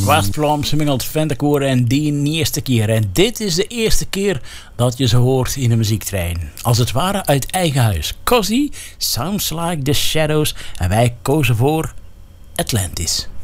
West-Vlaamse Mingeld Ventekoor en die eerste keer. En dit is de eerste keer dat je ze hoort in de muziektrein. Als het ware uit eigen huis. Cozy, Sounds Like the Shadows en wij kozen voor Atlantis.